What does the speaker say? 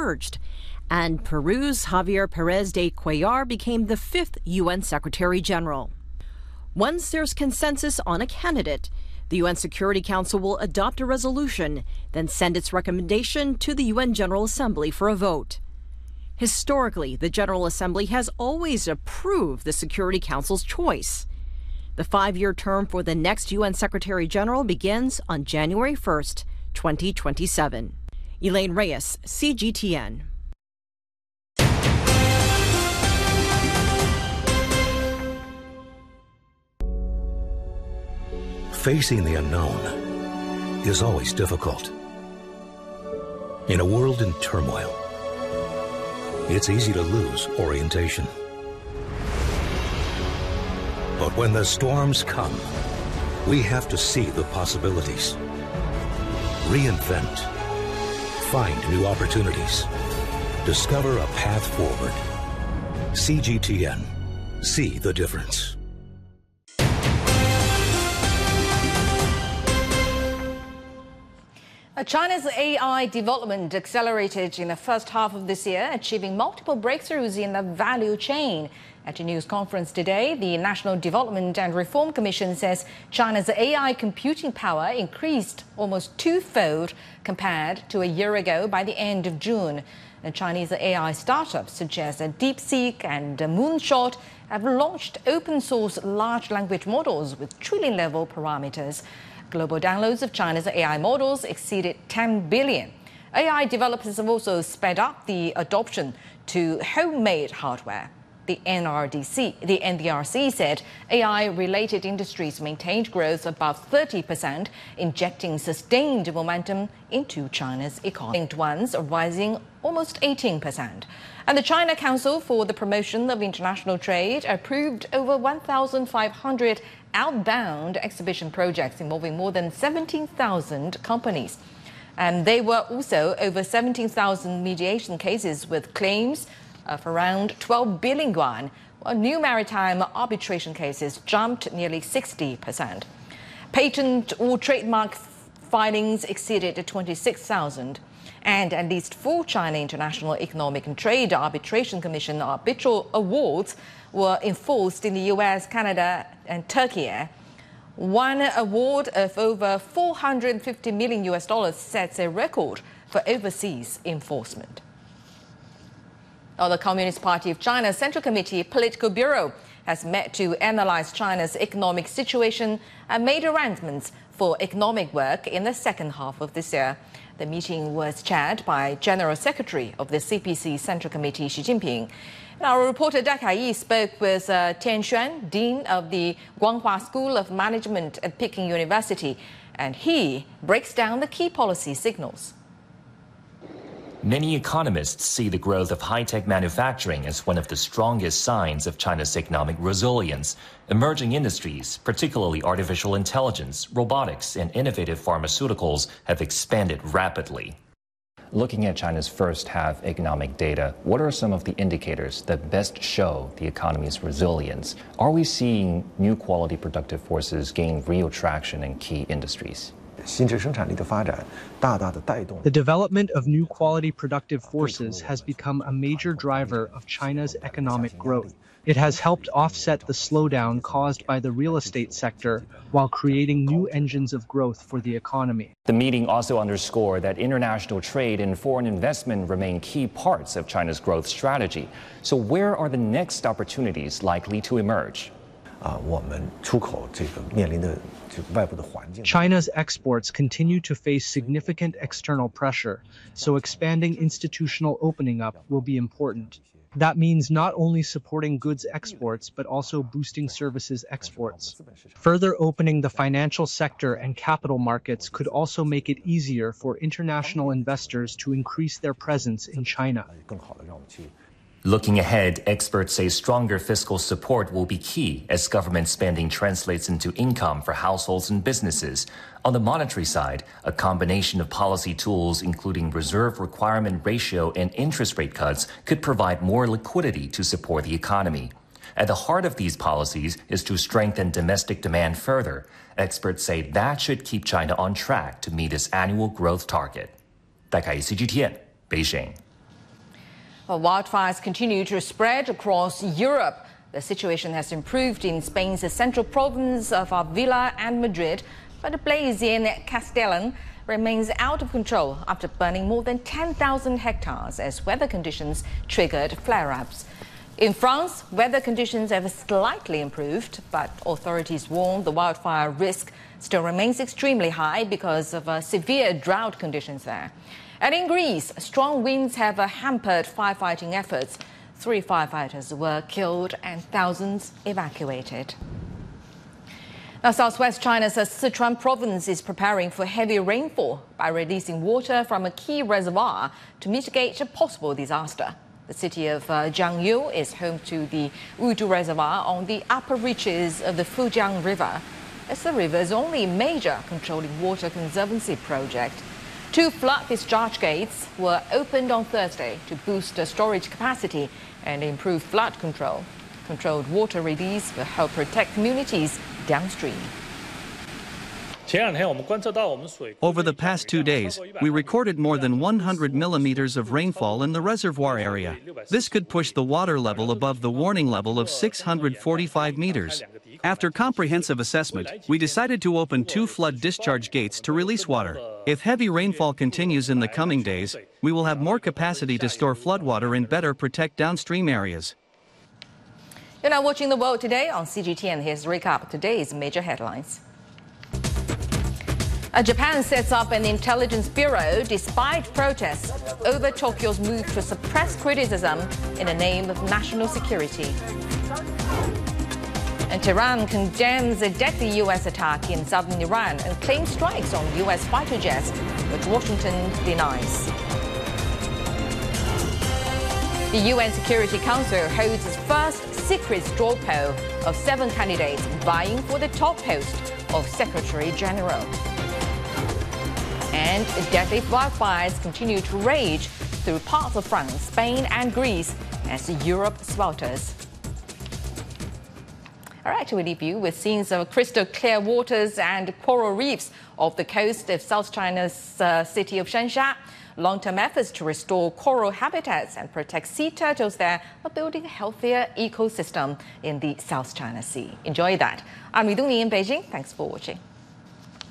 emerged, and Peru's Javier Perez de Cuellar became the 5th UN Secretary General. Once there's consensus on a candidate, the UN Security Council will adopt a resolution, then send its recommendation to the UN General Assembly for a vote. Historically, the General Assembly has always approved the Security Council's choice. The 5-year term for the next UN Secretary General begins on January 1st, 2027. Elaine Reyes, CGTN. Facing the unknown is always difficult. In a world in turmoil, it's easy to lose orientation. But when the storms come, we have to see the possibilities. Reinvent. Find new opportunities. Discover a path forward. CGTN. See the difference. China's AI development accelerated in the first half of this year, achieving multiple breakthroughs in the value chain. At a news conference today, the National Development and Reform Commission says China's AI computing power increased almost twofold compared to a year ago by the end of June. And Chinese AI startups such as DeepSeek and Moonshot have launched open-source large language models with trillion-level parameters. Global downloads of China's AI models exceeded 10 billion. AI developers have also sped up the adoption to homemade hardware. The NDRC said AI-related industries maintained growth above 30%, injecting sustained momentum into China's economy. Linked ones are rising almost 18%. And the China Council for the Promotion of International Trade approved over 1,500 outbound exhibition projects involving more than 17,000 companies. And there were also over 17,000 mediation cases with claims of around 12 billion yuan, while new maritime arbitration cases jumped nearly 60%. Patent or trademark filings exceeded 26,000. And at least 4 China International Economic and Trade Arbitration Commission arbitral awards were enforced in the US, Canada, and Turkey. One award of over $450 million sets a record for overseas enforcement. Now, the Communist Party of China Central Committee Political Bureau has met to analyze China's economic situation and made arrangements for economic work in the second half of this year. The meeting was chaired by General Secretary of the CPC Central Committee, Xi Jinping. And our reporter Da Kai spoke with Tian Xuan, Dean of the Guanghua School of Management at Peking University, and he breaks down the key policy signals. Many economists see the growth of high-tech manufacturing as one of the strongest signs of China's economic resilience. Emerging industries, particularly artificial intelligence, robotics, and innovative pharmaceuticals, have expanded rapidly. Looking at China's first half economic data, what are some of the indicators that best show the economy's resilience? Are we seeing new quality productive forces gain real traction in key industries? The development of new quality productive forces has become a major driver of China's economic growth. It has helped offset the slowdown caused by the real estate sector while creating new engines of growth for the economy. The meeting also underscored that international trade and foreign investment remain key parts of China's growth strategy. So where are the next opportunities likely to emerge? China's exports continue to face significant external pressure, so expanding institutional opening up will be important. That means not only supporting goods exports, but also boosting services exports. Further opening the financial sector and capital markets could also make it easier for international investors to increase their presence in China. Looking ahead, experts say stronger fiscal support will be key as government spending translates into income for households and businesses. On the monetary side, a combination of policy tools, including reserve requirement ratio and interest rate cuts, could provide more liquidity to support the economy. At the heart of these policies is to strengthen domestic demand further. Experts say that should keep China on track to meet its annual growth target. 戴凯，CGTN，北京。 Well, wildfires continue to spread across Europe. The situation has improved in Spain's central province of Avila and Madrid, but the blaze in Castellón remains out of control after burning more than 10,000 hectares as weather conditions triggered flare-ups. In France, weather conditions have slightly improved, but authorities warn the wildfire risk still remains extremely high because of severe drought conditions there. And in Greece, strong winds have hampered firefighting efforts. 3 firefighters were killed and thousands evacuated. Now, southwest China's Sichuan province is preparing for heavy rainfall by releasing water from a key reservoir to mitigate a possible disaster. The city of Jiangyu is home to the Wudu Reservoir on the upper reaches of the Fujiang River. It's the river's only major controlling water conservancy project. 2 flood discharge gates were opened on Thursday to boost the storage capacity and improve flood control. Controlled water release will help protect communities downstream. Over the past 2 days, we recorded more than 100 millimeters of rainfall in the reservoir area. This could push the water level above the warning level of 645 meters. After comprehensive assessment, we decided to open 2 flood discharge gates to release water. If heavy rainfall continues in the coming days, we will have more capacity to store floodwater and better protect downstream areas. You're now watching The World Today on CGTN. Here's a recap of today's major headlines. Japan sets up an intelligence bureau despite protests over Tokyo's move to suppress criticism in the name of national security. And Tehran condemns a deadly U.S. attack in southern Iran and claims strikes on U.S. fighter jets, which Washington denies. The UN Security Council holds its first secret straw poll of 7 candidates vying for the top post of Secretary General. And deadly wildfires continue to rage through parts of France, Spain and Greece as Europe swelters. All right, we leave you with scenes of crystal clear waters and coral reefs off the coast of South China's city of Shansha. Long-term efforts to restore coral habitats and protect sea turtles there are building a healthier ecosystem in the South China Sea. Enjoy that. I'm Riduni in Beijing. Thanks for watching.